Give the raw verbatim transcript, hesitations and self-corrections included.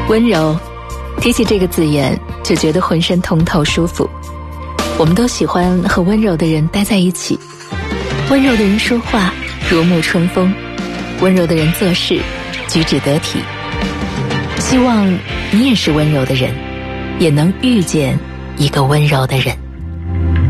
温柔，提起这个字眼就觉得浑身通透舒服。我们都喜欢和温柔的人待在一起，温柔的人说话如沐春风，温柔的人做事举止得体。希望你也是温柔的人，也能遇见一个温柔的人。